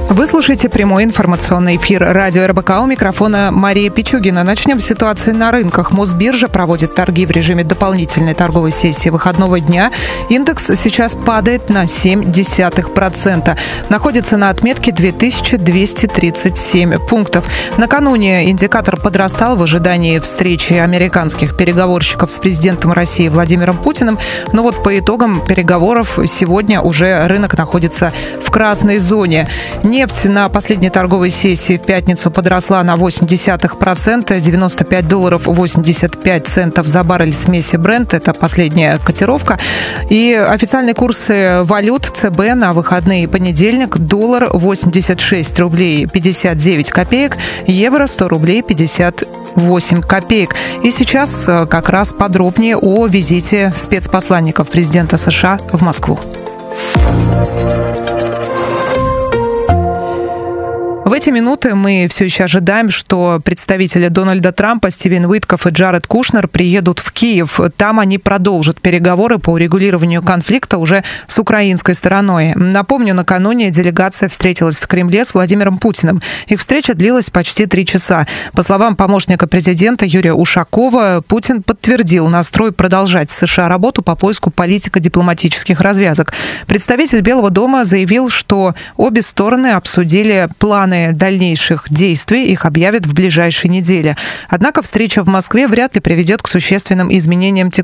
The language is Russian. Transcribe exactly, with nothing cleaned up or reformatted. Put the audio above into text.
Вы слушаете прямой информационный эфир радио эр бэ ка. У микрофона Мария Пичугина. Начнем с ситуации на рынках. Мосбиржа проводит торги в режиме дополнительной торговой сессии выходного дня. Индекс сейчас падает на семь десятых процента. Находится на отметке две тысячи двести тридцать семь пунктов. Накануне индикатор подрастал в ожидании встречи американских переговорщиков с президентом России Владимиром Путиным. Но вот по итогам переговоров сегодня уже рынок находится в красной зоне. Нефть на последней торговой сессии в пятницу подросла на восемь десятых процента, девяносто пять долларов восемьдесят пять центов за баррель смеси Brent, это последняя котировка. И официальные курсы валют цэ бэ на выходные и понедельник: доллар восемьдесят шесть рублей пятьдесят девять копеек, евро сто рублей пятьдесят восемь копеек. И сейчас как раз подробнее о визите спецпосланников президента США в Москву. В эти минуты мы все еще ожидаем, что представители Дональда Трампа Стивен Уиткоф и Джаред Кушнер приедут в Киев. Там они продолжат переговоры по урегулированию конфликта уже с украинской стороной. Напомню, накануне делегация встретилась в Кремле с Владимиром Путиным. Их встреча длилась почти три часа. По словам помощника президента Юрия Ушакова, Путин подтвердил настрой продолжать с США работу по поиску политико-дипломатических развязок. Представитель Белого дома заявил, что обе стороны обсудили планы дальнейших действий, их объявят в ближайшие недели. Однако встреча в Москве вряд ли приведет к существенным изменениям текущей